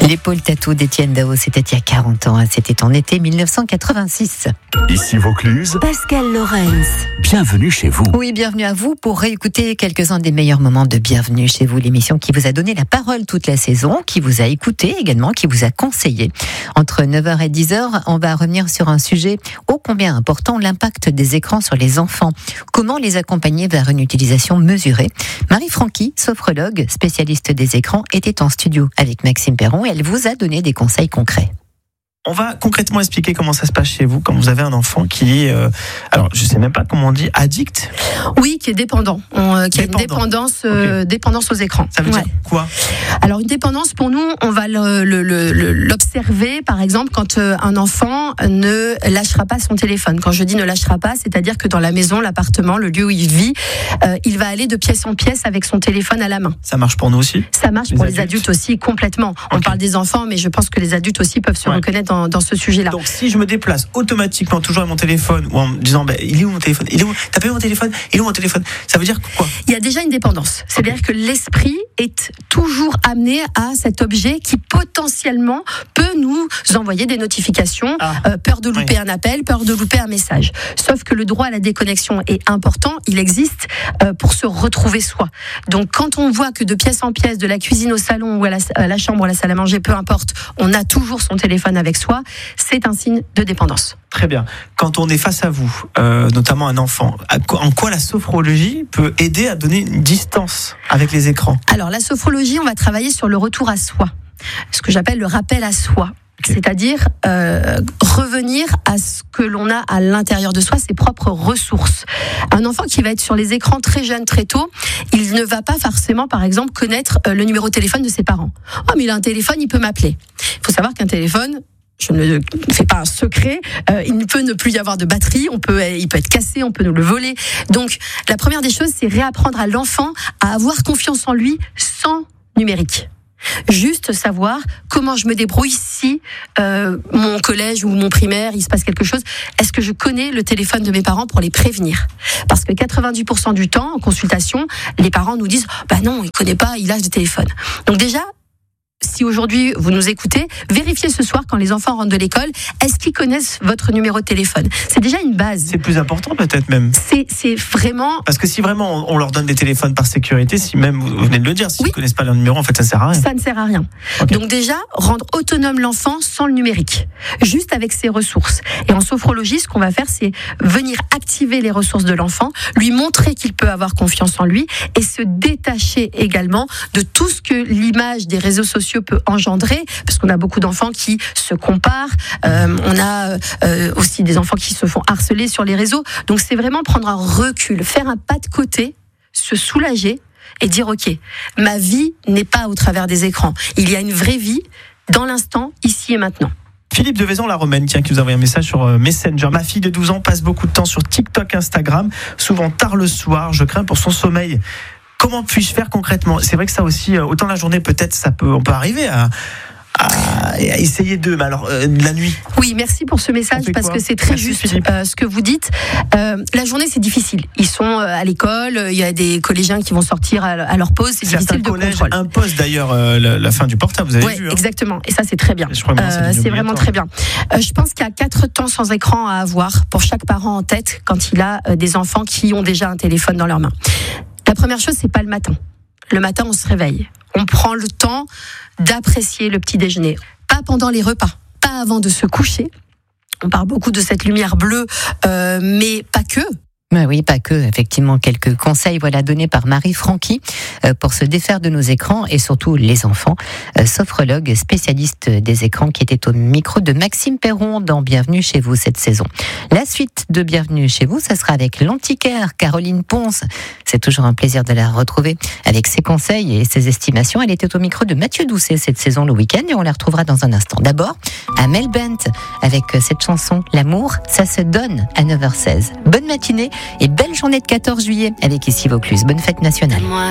L'épaule tatou d'Étienne Dao, c'était il y a 40 ans, c'était en été 1986. Ici Vaucluse, Pascal Lorenz. Bienvenue chez vous. Oui, bienvenue à vous pour réécouter quelques-uns des meilleurs moments de Bienvenue chez vous, l'émission qui vous a donné la parole toute la saison, qui vous a écouté également, qui vous a conseillé. Entre 9h et 10h, on va revenir sur un sujet ô combien important, l'impact des écrans sur les enfants. Comment les accompagner vers une utilisation mesurée? Marie Franqui, sophrologue, spécialiste des écrans, était en studio avec Maxime Perron et elle vous a donné des conseils concrets. On va concrètement expliquer comment ça se passe chez vous quand vous avez un enfant qui est, alors je sais même pas comment on dit, addict. Oui, qui est dépendant, qui a une dépendance, dépendance aux écrans. Ça veut dire quoi? Alors une dépendance pour nous, on va l'observer par exemple quand un enfant ne lâchera pas son téléphone. Quand je dis ne lâchera pas, c'est-à-dire que dans la maison, l'appartement, le lieu où il vit, il va aller de pièce en pièce avec son téléphone à la main. Ça marche pour nous aussi? Ça marche pour les adultes aussi complètement. On parle des enfants, mais je pense que les adultes aussi peuvent se reconnaître dans ce sujet-là. Donc si je me déplace automatiquement toujours avec mon téléphone ou en me disant il est où mon téléphone? Il est où? T'as pas vu mon téléphone? Il est où mon téléphone? Ça veut dire quoi? Il y a déjà une dépendance. C'est-à-dire que l'esprit est toujours amené à cet objet qui potentiellement peut nous envoyer des notifications, peur de louper un appel, peur de louper un message. Sauf que le droit à la déconnexion est important, il existe pour se retrouver soi. Donc quand on voit que de pièce en pièce, de la cuisine au salon ou à la chambre ou à la salle à manger, peu importe, on a toujours son téléphone avec soi, c'est un signe de dépendance. Très bien. Quand on est face à vous, notamment un enfant, en quoi la sophrologie peut aider à donner une distance avec les écrans? Alors la sophrologie, on va travailler sur le retour à soi, ce que j'appelle le rappel à soi. C'est-à-dire revenir à ce que l'on a à l'intérieur de soi, ses propres ressources. Un enfant qui va être sur les écrans très jeune, très tôt, il ne va pas forcément, par exemple, connaître le numéro de téléphone de ses parents. Oh, mais il a un téléphone, il peut m'appeler. Il faut savoir qu'un téléphone, je ne fais pas un secret, il ne peut ne plus y avoir de batterie, il peut être cassé, on peut nous le voler. Donc, la première des choses, c'est réapprendre à l'enfant à avoir confiance en lui sans numérique. Juste savoir comment je me débrouille si mon collège ou mon primaire, il se passe quelque chose. Est-ce que je connais le téléphone de mes parents pour les prévenir? Parce que 90% du temps, en consultation, les parents nous disent « Bah non, il connaît pas, il a le téléphone ». Donc déjà, si aujourd'hui vous nous écoutez, vérifiez ce soir quand les enfants rentrent de l'école, est-ce qu'ils connaissent votre numéro de téléphone? C'est déjà une base. C'est plus important peut-être même. C'est vraiment... Parce que si vraiment on leur donne des téléphones par sécurité, si même vous venez de le dire, s'ils ne connaissent pas leur numéro, en fait ça ne sert à rien. Ça ne sert à rien. Donc déjà, rendre autonome l'enfant sans le numérique, juste avec ses ressources. Et en sophrologie, ce qu'on va faire, c'est venir activer les ressources de l'enfant, lui montrer qu'il peut avoir confiance en lui et se détacher également de tout ce que l'image des réseaux sociaux peut engendrer, parce qu'on a beaucoup d'enfants qui se comparent, on a aussi des enfants qui se font harceler sur les réseaux, donc c'est vraiment prendre un recul, faire un pas de côté, se soulager et dire ok, ma vie n'est pas au travers des écrans, il y a une vraie vie dans l'instant, ici et maintenant. Philippe de Vaison-la-Romaine, qui nous a envoyé un message sur Messenger. Ma fille de 12 ans passe beaucoup de temps sur TikTok, Instagram, souvent tard le soir, je crains pour son sommeil. Comment puis-je faire concrètement? C'est vrai que ça aussi, autant la journée peut-être, on peut arriver à essayer mais alors la nuit. Oui, merci pour ce message parce que c'est très juste ce que vous dites. La journée c'est difficile. Ils sont à l'école, il y a des collégiens qui vont sortir à leur pause, c'est difficile de contrôle. Certains collèges imposent d'ailleurs la fin du portable, vous avez vu. Exactement, et ça c'est très bien. C'est vraiment très bien. Je pense qu'il y a 4 temps sans écran à avoir pour chaque parent en tête quand il a des enfants qui ont déjà un téléphone dans leurs mains. La première chose, c'est pas le matin. Le matin, on se réveille. On prend le temps d'apprécier le petit déjeuner. Pas pendant les repas, pas avant de se coucher. On parle beaucoup de cette lumière bleue, mais pas que. Oui, pas que. Effectivement, quelques conseils donnés par Marie Franqui pour se défaire de nos écrans et surtout les enfants. Sophrologue, spécialiste des écrans qui était au micro de Maxime Perron dans Bienvenue chez vous cette saison. La suite de Bienvenue chez vous, ça sera avec l'antiquaire Caroline Ponce. C'est toujours un plaisir de la retrouver avec ses conseils et ses estimations. Elle était au micro de Mathieu Doucet cette saison le week-end et on la retrouvera dans un instant. D'abord, Amel Bent avec cette chanson « L'amour, ça se donne » à 9h16. Bonne matinée et belle journée de 14 juillet avec Ici Vaucluse. Bonne fête nationale.